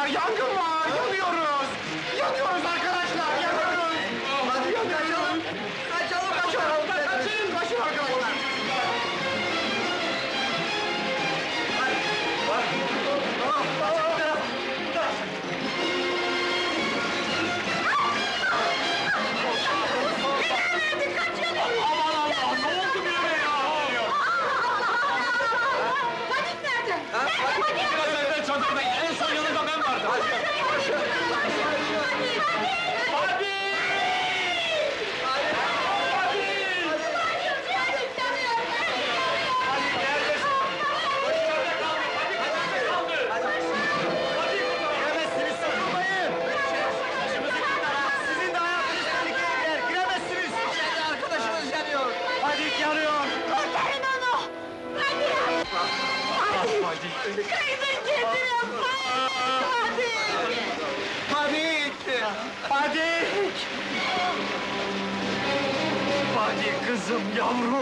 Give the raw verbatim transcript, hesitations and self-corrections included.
var, yangın var! Yanıyoruz! Yanıyoruz arkadaşlar, yanıyoruz! Hadi kaçalım! Kaçalım bakalım! Kaçın, kaçın arkadaşlar! Aman Allah, ne oldu böyle ya? Fadik nerede? Nerede Fadik? Biraz evvel çadırda, en son yanında ben vardım. Hadi. Hadi! Giremezsiniz, sarılmayın! Sizin de hayatınız tehlikeye girer, giremezsiniz! İçeride arkadaşımız yanıyor! Hadi yanıyor! Kurtarın onu! Hadi! Hadi! Kaydın kendini! Hadi! Hadi! Hadi! Hadi kızım, yavrum!